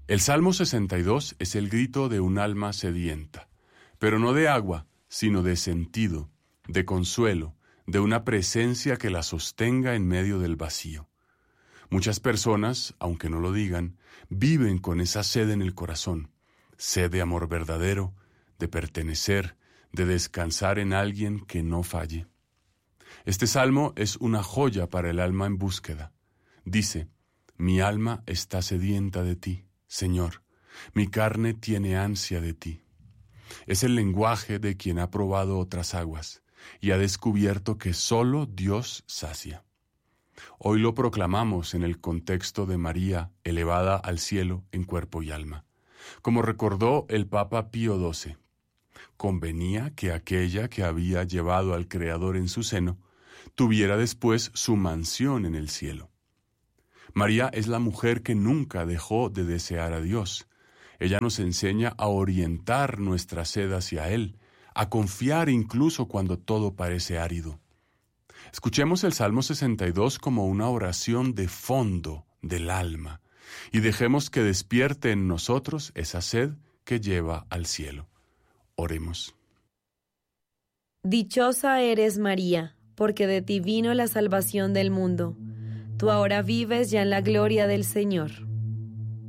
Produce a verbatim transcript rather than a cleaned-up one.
El Salmo sesenta y dos es el grito de un alma sedienta, pero no de agua, sino de sentido, de consuelo, de una presencia que la sostenga en medio del vacío. Muchas personas, aunque no lo digan, viven con esa sed en el corazón, sed de amor verdadero, de pertenecer, de descansar en alguien que no falle. Este salmo es una joya para el alma en búsqueda. Dice: mi alma está sedienta de ti, Señor, mi carne tiene ansia de ti. Es el lenguaje de quien ha probado otras aguas y ha descubierto que solo Dios sacia. Hoy lo proclamamos en el contexto de María elevada al cielo en cuerpo y alma. Como recordó el Papa Pío doce, convenía que aquella que había llevado al Creador en su seno tuviera después su mansión en el cielo. María es la mujer que nunca dejó de desear a Dios. Ella nos enseña a orientar nuestra sed hacia Él, a confiar incluso cuando todo parece árido. Escuchemos el Salmo sesenta y dos como una oración de fondo del alma y dejemos que despierte en nosotros esa sed que lleva al cielo. Oremos. Dichosa eres, María, porque de ti vino la salvación del mundo. Tú ahora vives ya en la gloria del Señor.